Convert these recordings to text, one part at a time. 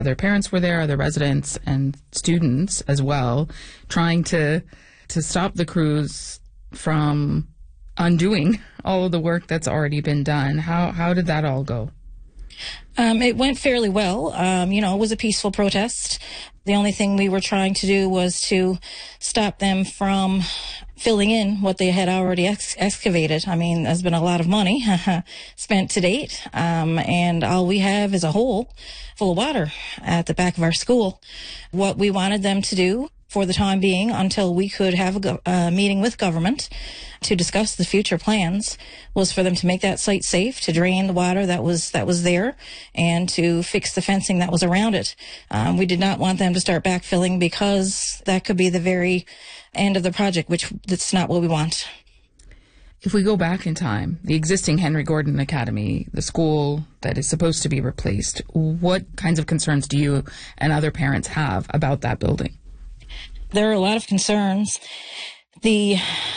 Their parents were there, other residents and students as well, trying to stop the crews from undoing all of the work that's already been done. How did that all go? It went fairly well. It was a peaceful protest. The only thing we were trying to do was to stop them from filling in what they had already excavated. I mean, there's been a lot of money spent to date, and all we have is a hole full of water at the back of our school. What we wanted them to do for the time being, until we could have a meeting with government to discuss the future plans, was for them to make that site safe, to drain the water that was there, and to fix the fencing that was around it. We did not want them to start backfilling, because that could be the very end of the project, which that's not what we want. If we go back in time, the existing Henry Gordon Academy, the school that is supposed to be replaced, what kinds of concerns do you and other parents have about that building? There are a lot of concerns. The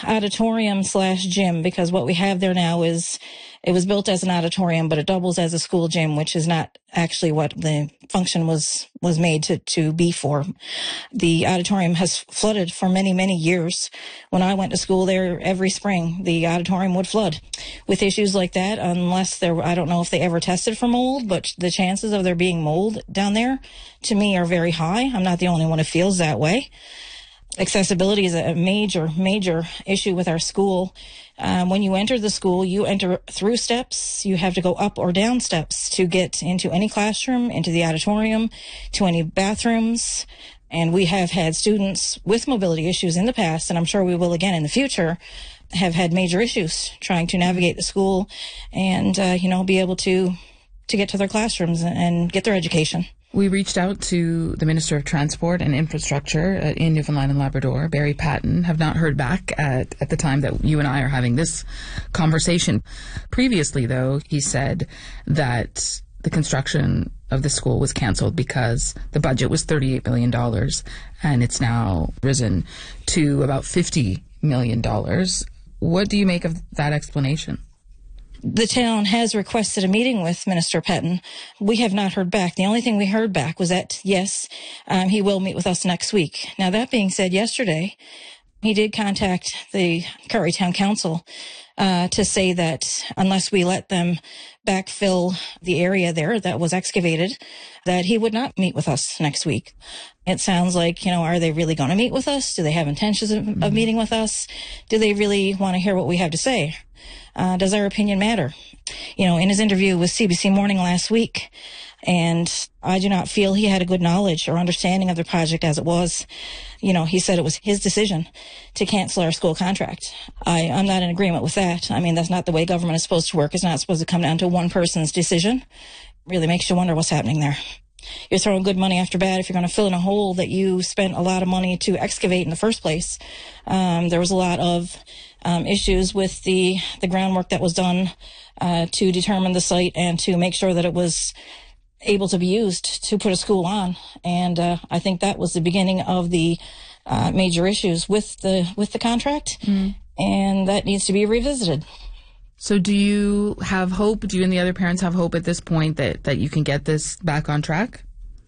auditorium/gym, because what we have there now is, it was built as an auditorium, but it doubles as a school gym, which is not actually what the function was made to be for. The auditorium has flooded for many, many years. When I went to school there every spring, the auditorium would flood. With issues like that, unless I don't know if they ever tested for mold, but the chances of there being mold down there, to me, are very high. I'm not the only one who feels that way. Accessibility is a major, major issue with our school. When you enter the school, you enter through steps. You have to go up or down steps to get into any classroom, into the auditorium, to any bathrooms. And we have had students with mobility issues in the past, and I'm sure we will again in the future, have had major issues trying to navigate the school and, be able to get to their classrooms and get their education. We reached out to the Minister of Transport and Infrastructure in Newfoundland and Labrador, Barry Patton. Have not heard back at the time that you and I are having this conversation. Previously, though, he said that the construction of the school was cancelled because the budget was $38 million, and it's now risen to about $50 million. What do you make of that explanation? The town has requested a meeting with Minister Patton. We have not heard back. The only thing we heard back was that, yes, he will meet with us next week. Now, that being said, yesterday, he did contact the Cartwright Town Council to say that unless we let them backfill the area there that was excavated, that he would not meet with us next week. It sounds like, are they really going to meet with us? Do they have intentions of meeting with us? Do they really want to hear what we have to say? Does our opinion matter? In his interview with CBC Morning last week, and I do not feel he had a good knowledge or understanding of the project as it was. He said it was his decision to cancel our school contract. I'm not in agreement with that. I mean, that's not the way government is supposed to work. It's not supposed to come down to one person's decision. Really makes you wonder what's happening there. You're throwing good money after bad if you're going to fill in a hole that you spent a lot of money to excavate in the first place. There was a lot of issues with the groundwork that was done to determine the site and to make sure that it was able to be used to put a school on. And I think that was the beginning of the major issues with the contract, and that needs to be revisited. So do you have hope? Do you and the other parents have hope at this point that you can get this back on track?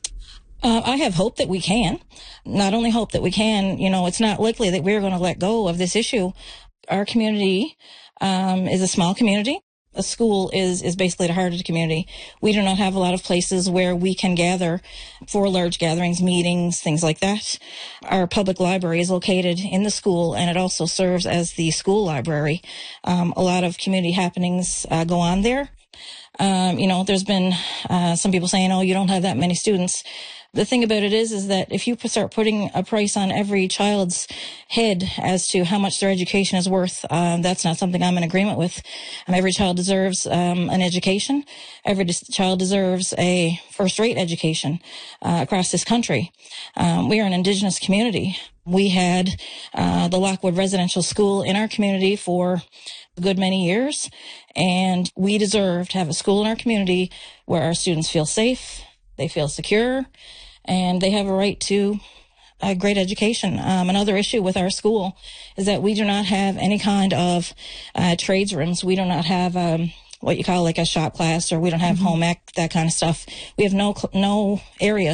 I have hope that we can. Not only hope that we can, it's not likely that we're going to let go of this issue. Our community is a small community. A school is basically the heart of the community. We do not have a lot of places where we can gather for large gatherings, meetings, things like that. Our public library is located in the school, and it also serves as the school library. A lot of community happenings go on there. There's been some people saying, you don't have that many students. The thing about it is that if you start putting a price on every child's head as to how much their education is worth, that's not something I'm in agreement with. Every child deserves an education. Every child deserves a first-rate education across this country. We are an Indigenous community. We had the Lockwood Residential School in our community for a good many years, and we deserve to have a school in our community where our students feel safe, they feel secure, and they have a right to a great education. Another issue with our school is that we do not have any kind of trades rooms. We do not have what you call like a shop class, or we don't have home ec, that kind of stuff. We have no area